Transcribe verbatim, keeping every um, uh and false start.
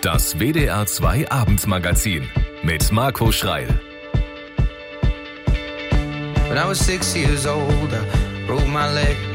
Das W D R zwei Abendmagazin mit Marco Schreil. When I was six years old, I broke my leg.